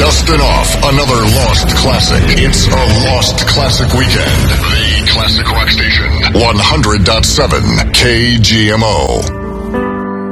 Dusting off another lost classic. It's a lost classic weekend. The Classic Rock Station. 100.7 KGMO.